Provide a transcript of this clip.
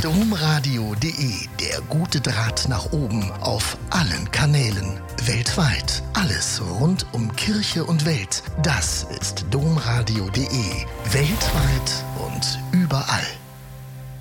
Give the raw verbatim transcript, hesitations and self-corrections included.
domradio punkt de, der gute Draht nach oben auf allen Kanälen. Weltweit. Alles rund um Kirche und Welt. Das ist domradio punkt de. Weltweit und überall.